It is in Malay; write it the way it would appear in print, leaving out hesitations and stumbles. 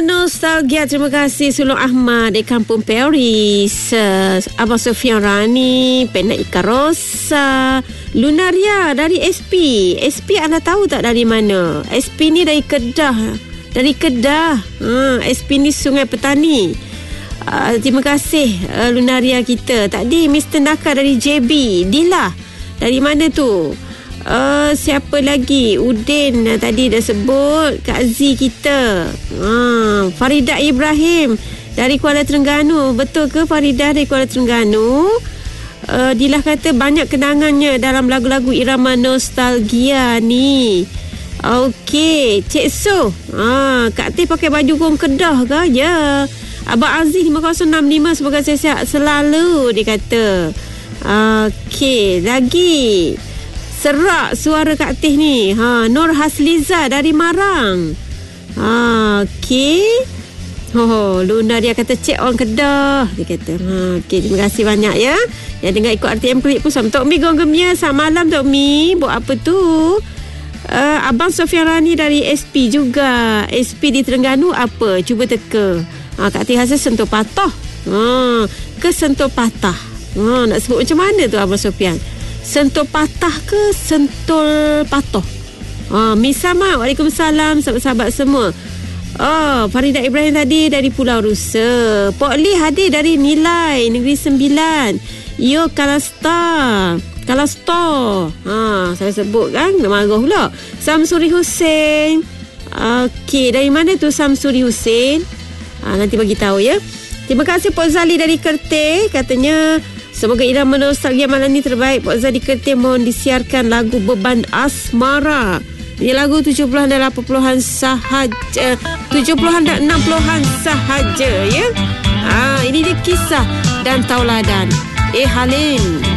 Nostalgia. Terima kasih Sulung Ahmad di Kampung Paris, Abang Sofian Rani, Pena Ikarosa, Lunaria dari SP. SP anda tahu tak dari mana? SP ni dari Kedah. SP ni Sungai Petani. Terima kasih Lunaria kita. Tadi Mr. Naka dari JB. Dila dari mana tu? Siapa lagi? Udin tadi dah sebut. Kak Z kita. Farida Ibrahim dari Kuala Terengganu. Betul ke Farida dari Kuala Terengganu? Dilah kata banyak kenangannya dalam lagu-lagu irama nostalgia ni. Okey, Cik Su. Kak Teh pakai baju gong Kedah ke? Ya. Abang Aziz 5065 semoga sihat selalu dia kata. Okey, lagi serak suara Kak Teh ni. Nur Hasliza dari Marang. Okey. Luna dia kata cek orang Kedah. Dia kata. Okey, terima kasih banyak ya. Yang dengar ikut RTM Klik pun sama. Tok Mi gong gemia. Selamat malam Tok Mi. Buat apa tu? Abang Sofian Rani dari SP juga. SP di Terengganu apa? Cuba teka. Kak Teh rasa Sentul Patah. Ke Sentul Patah. Nak sebut macam mana tu Abang Sofian? Sentul Patah ke Sentul Patoh? Misama, waalaikumsalam sahabat-sahabat semua. Farida Ibrahim tadi dari Pulau Rusa. Pok Lee hadir dari Nilai Negeri Sembilan. Yo Kalasta. Saya sebut kan, nak marah pula. Samsuri Hussein. Okey, dari mana tu Samsuri Hussein? Nanti bagi tahu ya. Terima kasih Pok Zali dari Kerteh. Katanya semoga irama nostalgia malam ni terbaik. Pok Zali Kerteh mohon disiarkan lagu Beban Asmara. Ini lagu 70-an dan 80-an sahaja. 70-an dan 60-an sahaja ya. Ini dia kisah dan tauladan Halim.